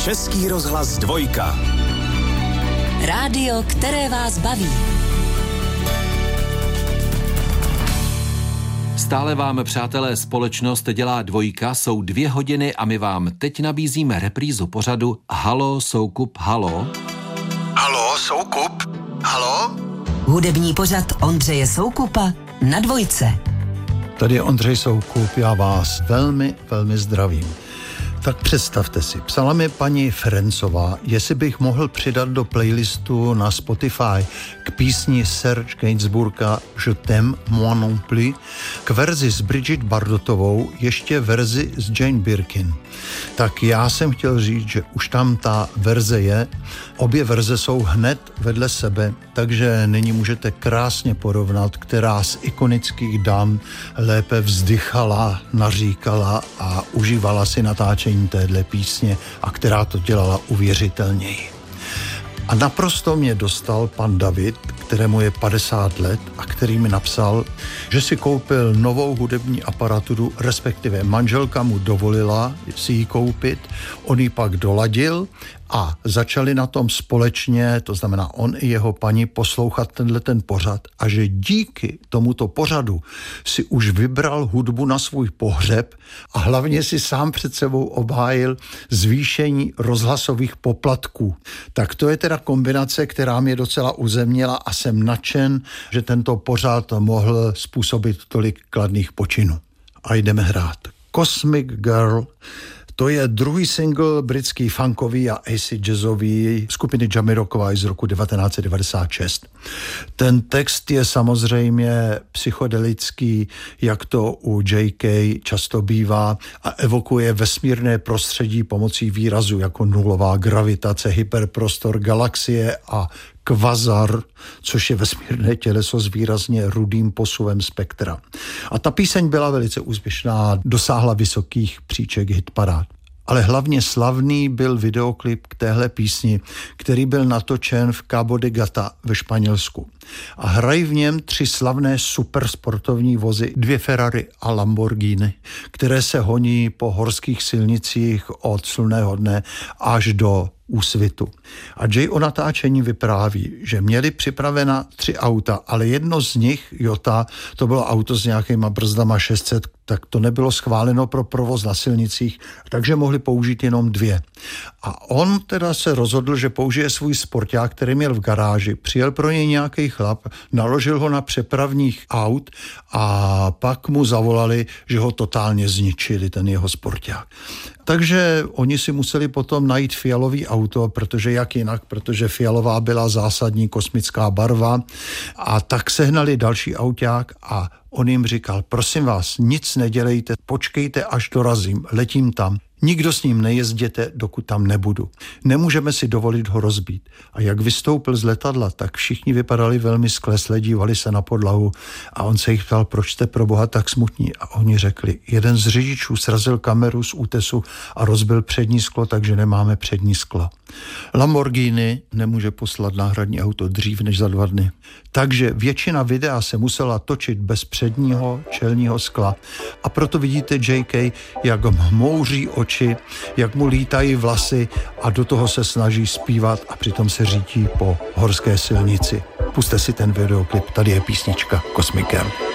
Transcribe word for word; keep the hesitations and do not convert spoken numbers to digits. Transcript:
Český rozhlas dvojka. Rádio, které vás baví. Stále vám, přátelé, společnost dělá dvojka, jsou dvě hodiny a my vám teď nabízíme reprízu pořadu Halo, Soukup, halo. Halo, Soukup, halo? Hudební pořad Ondřeje Soukupa na dvojce. Tady je Ondřej Soukup, já vás velmi, velmi zdravím. Tak představte si, psala mi paní Ferencová, jestli bych mohl přidat do playlistu na Spotify k písni Serge Gainsbourga Je t'aime moi non plus, k verzi s Bridget Bardotovou, ještě verzi s Jane Birkin. Tak já jsem chtěl říct, že už tam ta verze je, obě verze jsou hned vedle sebe, takže nyní můžete krásně porovnat, která z ikonických dam lépe vzdychala, naříkala a užívala si natáčení téhle písně a která to dělala uvěřitelněji. A naprosto mě dostal pan David, kterému je padesát let a který mi napsal, že si koupil novou hudební aparaturu, respektive manželka mu dovolila si ji koupit, on ji pak doladil a začali na tom společně, to znamená on i jeho paní, poslouchat tenhle ten pořad a že díky tomuto pořadu si už vybral hudbu na svůj pohřeb a hlavně si sám před sebou obhájil zvýšení rozhlasových poplatků. Tak to je teda kombinace, která mě docela uzemnila a jsem nadšen, že tento pořad mohl způsobit tolik kladných počinů. A jdeme hrát. Cosmic Girl, to je druhý single britský funkový a acid jazzový skupiny Jamiroquai z roku devatenáct set devadesát šest. Ten text je samozřejmě psychodelický, jak to u J K často bývá, a evokuje vesmírné prostředí pomocí výrazu jako nulová gravitace, hyperprostor, galaxie a kvazar, což je vesmírné těleso s výrazně rudým posuvem spektra. A ta píseň byla velice úspěšná, dosáhla vysokých příček hitparád. Ale hlavně slavný byl videoklip k téhle písni, který byl natočen v Cabo de Gata ve Španělsku. A hrají v něm tři slavné supersportovní vozy, dvě Ferrari a Lamborghini, které se honí po horských silnicích od slunného dne až do úsvitu. A Jay o natáčení vypráví, že měli připravena tři auta, ale jedno z nich, Jota, to bylo auto s nějakýma brzdama šest set, tak to nebylo schváleno pro provoz na silnicích, takže mohli použít jenom dvě. A on teda se rozhodl, že použije svůj sporták, který měl v garáži. Přijel pro něj nějaký chlap, naložil ho na přepravních aut a pak mu zavolali, že ho totálně zničili, ten jeho sporták. Takže oni si museli potom najít fialový auto, protože jak jinak, protože fialová byla zásadní kosmická barva, a tak sehnali další auták a on jim říkal, prosím vás, nic nedělejte, počkejte, až dorazím, letím tam. Nikdo s ním nejezděte, dokud tam nebudu. Nemůžeme si dovolit ho rozbít. A jak vystoupil z letadla, tak všichni vypadali velmi sklesle, dívali se na podlahu a on se jich ptal, proč jste pro Boha tak smutní. A oni řekli, jeden z řidičů srazil kameru z útesu a rozbil přední sklo, takže nemáme přední sklo. Lamborghini nemůže poslat náhradní auto dřív než za dva dny. Takže většina videa se musela točit bez předního čelního skla. A proto vidíte J K, jak hmouří oči, jak mu lítají vlasy a do toho se snaží zpívat a přitom se řítí po horské silnici. Pusťte si ten videoklip, tady je písnička Cosmic Girl.